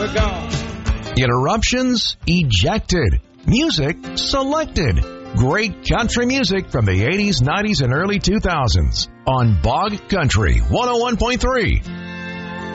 for God. Interruptions ejected. Music selected. Great country music from the 80s, 90s, and early 2000s on Bog Country 101.3.